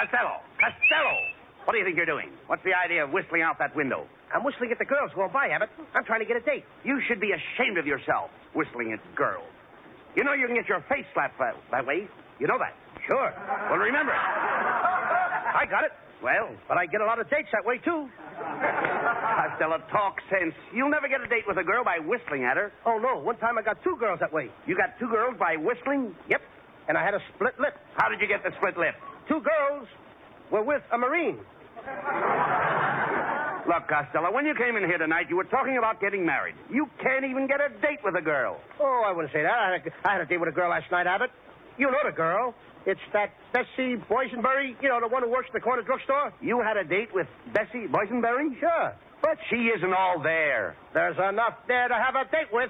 Costello! Costello! What do you think you're doing? What's the idea of whistling out that window? I'm whistling at the girls going by, Abbott. I'm trying to get a date. You should be ashamed of yourself, whistling at girls. You know you can get your face slapped that way. You know that. Sure. Well, remember it. I got it. Well, But I get a lot of dates that way, too. Costello, talk sense. You'll never get a date with a girl by whistling at her. Oh, no. One time I got 2 girls that way. You got 2 girls by whistling? Yep. And I had a split lip. How did you get the split lip? 2 girls were with a Marine. Look, Costello, when you came in here tonight, you were talking about getting married. You can't even get a date with a girl. Oh, I wouldn't say that. I had a date with a girl last night, Abbott. You know the girl. It's that Bessie Boysenberry, you know, the one who works at the corner drugstore. You had a date with Bessie Boysenberry? Sure. But she isn't all there. There's enough there to have a date with.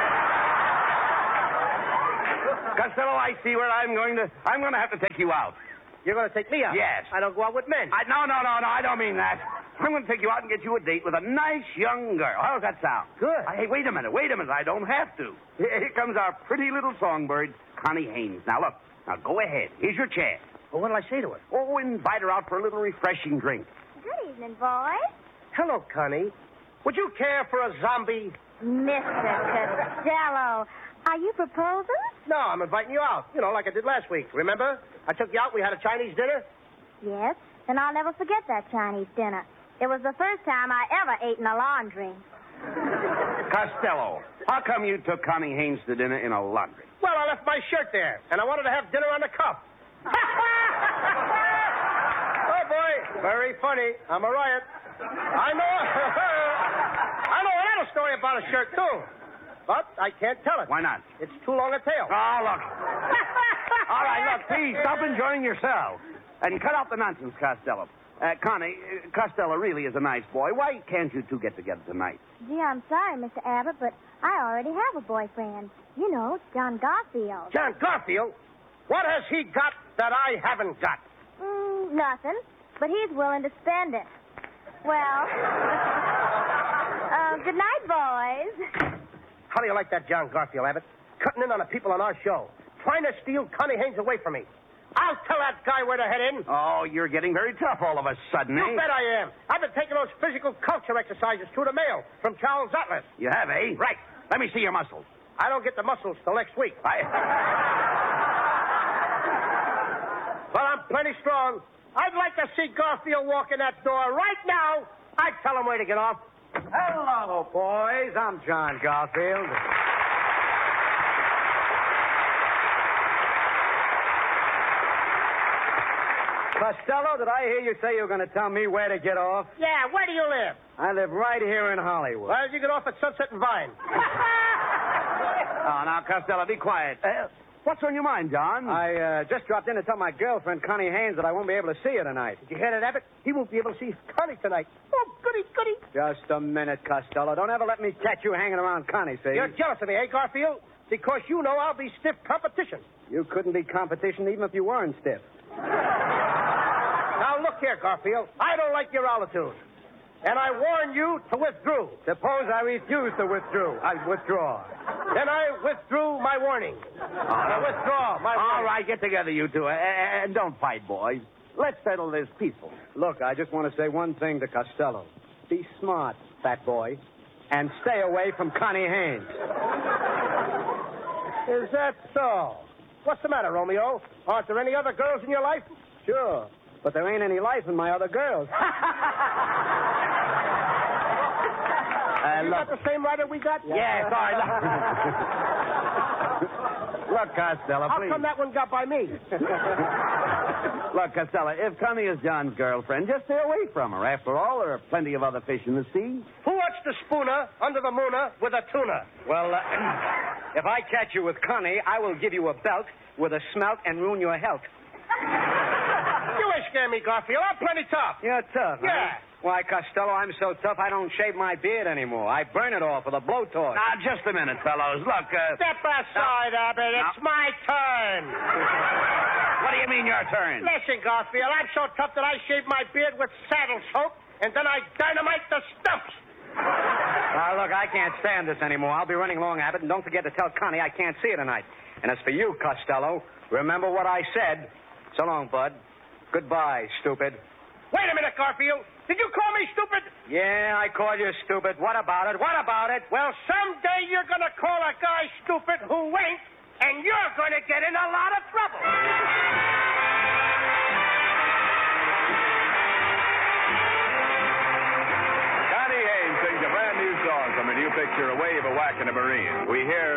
Costello, I see where I'm going to have to take you out. You're going to take me out? Yes. I don't go out with men. No, I don't mean that. I'm going to take you out and get you a date with a nice young girl. How's that sound? Good. Hey, wait a minute. I don't have to. Here comes our pretty little songbird, Connie Haynes. Now, look. Now, go ahead. Here's your chance. Well, what'll I say to her? Oh, invite her out for a little refreshing drink. Good evening, boys. Hello, Connie. Would you care for a zombie? Mr. Costello, are you proposing? No, I'm inviting you out. You know, like I did last week. Remember? I took you out. We had a Chinese dinner. Yes, and I'll never forget that Chinese dinner. It was the first time I ever ate in a laundry. Costello, how come you took Connie Haynes to dinner in a laundry? Well, I left my shirt there, and I wanted to have dinner on the cuff. Oh, boy. Very funny. I'm a riot. I know another story about a shirt, too. But I can't tell it. Why not? It's too long a tale. Oh, look. All right, look, please, stop enjoying yourself. And cut out the nonsense, Costello. Connie, Costello really is a nice boy. Why can't you two get together tonight? Gee, I'm sorry, Mr. Abbott, but I already have a boyfriend. You know, John Garfield. John Garfield? What has he got that I haven't got? Nothing, but he's willing to spend it. Well, good night, boys. How do you like that John Garfield, Abbott? Cutting in on the people on our show. Trying to steal Connie Haynes away from me. I'll tell that guy where to head in. Oh, you're getting very tough all of a sudden, You bet I am. I've been taking those physical culture exercises through the mail from Charles Atlas. You have, eh? Right. Let me see your muscles. I don't get the muscles till next week. Well, I'm plenty strong. I'd like to see Garfield walk in that door right now. I'd tell him where to get off. Hello, boys. I'm John Garfield. Costello, did I hear you say you were going to tell me where to get off? Yeah, where do you live? I live right here in Hollywood. Well, you get off at Sunset and Vine. Oh, now, Costello, be quiet. What's on your mind, John? I just dropped in to tell my girlfriend, Connie Haynes, that I won't be able to see her tonight. Did you hear that, Abbott? He won't be able to see Connie tonight. Oh, goody, goody. Just a minute, Costello. Don't ever let me catch you hanging around Connie, see? You're jealous of me, eh, Garfield? Because you know I'll be stiff competition. You couldn't be competition even if you weren't stiff. Now, look here, Garfield. I don't like your attitude. And I warn you to withdraw. Suppose I refuse to withdraw. I withdraw. Then I withdrew my warning. I withdraw my warning. All right, get together, you two. And don't fight, boys. Let's settle this peaceful. Look, I just want to say one thing to Costello. Be smart, fat boy, and stay away from Connie Haynes. Is that so? What's the matter, Romeo? Aren't there any other girls in your life? Sure, but there ain't any life in my other girls. You got the same writer we got? Yes, all right. Look, Costello, How please. come that one got by me? Look, Costello, if Connie is John's girlfriend, just stay away from her. After all, there are plenty of other fish in the sea. Who wants the spooner under the mooner with a tuna? Well, if I catch you with Connie, I will give you a belt with a smelt and ruin your health. You ain't scare me, Garfield. I'm plenty tough. You're tough, huh? Yeah. Why, Costello, I'm so tough I don't shave my beard anymore. I burn it off with a blowtorch. Now, just a minute, fellows. Look, Step aside, Abbott. It's my turn. What do you mean, your turn? Listen, Garfield, I'm so tough that I shave my beard with saddle soap, and then I dynamite the stumps. Now, look, I can't stand this anymore. I'll be running along, Abbott, and don't forget to tell Connie I can't see her tonight. And as for you, Costello, remember what I said. So long, bud. Goodbye, stupid. Wait a minute, Garfield. Did you call me stupid? Yeah, I called you stupid. What about it? What about it? Well, someday you're going to call a guy stupid who ain't, and you're going to get in a lot of trouble. Connie Haynes sings a brand new song from her new picture, A Wave of Whack in a Marine. We hear